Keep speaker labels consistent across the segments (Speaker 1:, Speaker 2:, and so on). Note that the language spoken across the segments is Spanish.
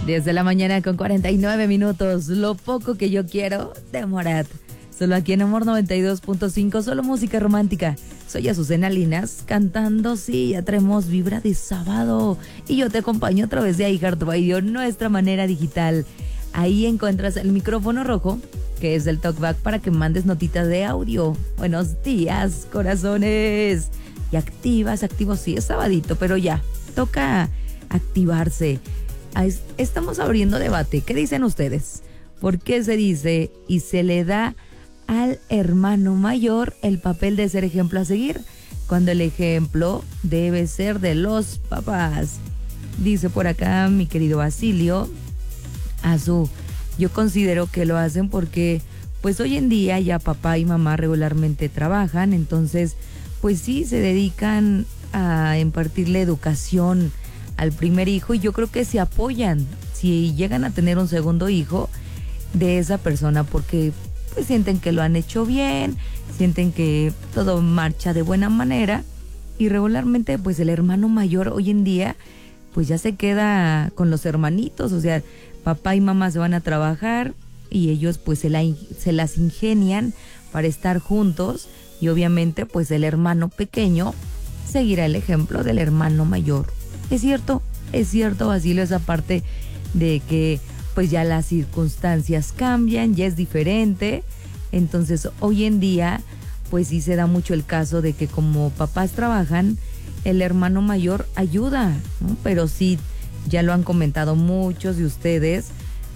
Speaker 1: 10 de la mañana con 49 minutos. Lo poco que yo quiero de Morat. Solo aquí en Amor 92.5, solo música romántica. Soy Azucena Linas, cantando, sí, ya traemos vibra de sábado. Y yo te acompaño a través de iHeartRadio, nuestra manera digital. Ahí encuentras el micrófono rojo, que es el talkback para que mandes notitas de audio. Buenos días, corazones. Y activos, sí, es sabadito, pero ya, toca activarse. Estamos abriendo debate. ¿Qué dicen ustedes? ¿Por qué se dice y se le da al hermano mayor el papel de ser ejemplo a seguir, cuando el ejemplo debe ser de los papás? Dice por acá mi querido Basilio, yo considero que lo hacen porque pues hoy en día ya papá y mamá regularmente trabajan, entonces pues sí se dedican a impartirle educación al primer hijo, y yo creo que se apoyan si llegan a tener un segundo hijo de esa persona, porque pues sienten que lo han hecho bien, sienten que todo marcha de buena manera, y regularmente pues el hermano mayor hoy en día pues ya se queda con los hermanitos, o sea, papá y mamá se van a trabajar y ellos pues se las ingenian para estar juntos, y obviamente pues el hermano pequeño seguirá el ejemplo del hermano mayor. Es cierto, Basilio, esa parte de que pues ya las circunstancias cambian, ya es diferente. Entonces hoy en día pues sí se da mucho el caso de que como papás trabajan, el hermano mayor ayuda, ¿no? Pero sí, ya lo han comentado muchos de ustedes,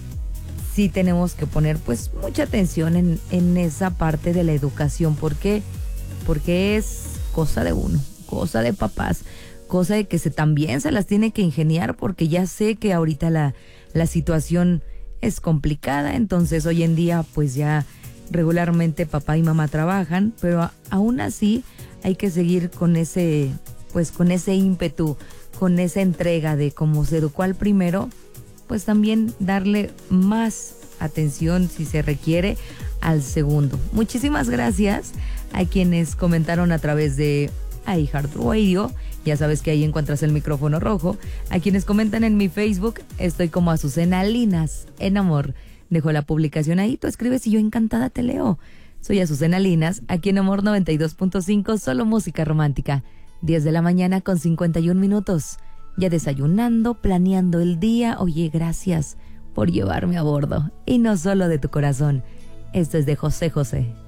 Speaker 1: sí tenemos que poner pues mucha atención en esa parte de la educación. ¿Por qué? Porque es cosa de uno, cosa de papás, cosa de que también se las tiene que ingeniar, porque ya sé que ahorita la situación es complicada. Entonces hoy en día pues ya regularmente papá y mamá trabajan, pero aún así hay que seguir con ese ímpetu, con esa entrega de cómo se educó al primero, pues también darle más atención si se requiere al segundo. Muchísimas gracias a quienes comentaron a través de iHeartRadio. Ya sabes que ahí encuentras el micrófono rojo. A quienes comentan en mi Facebook, estoy como Azucena Linas en Amor. Dejo la publicación ahí, tú escribes y yo encantada te leo. Soy Azucena Linas, aquí en Amor 92.5, solo música romántica. 10 de la mañana con 51 minutos. Ya desayunando, planeando el día. Oye, gracias por llevarme a bordo. Y no solo de tu corazón. Esto es de José José.